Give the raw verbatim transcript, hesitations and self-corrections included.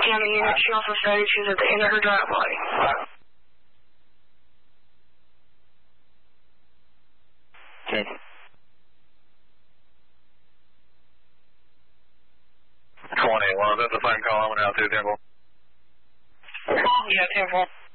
County unit. She also stated she's at the end of her driveway. Okay. twenty-one, that's the phone call. I'm going out to Temple. Yeah, Temple.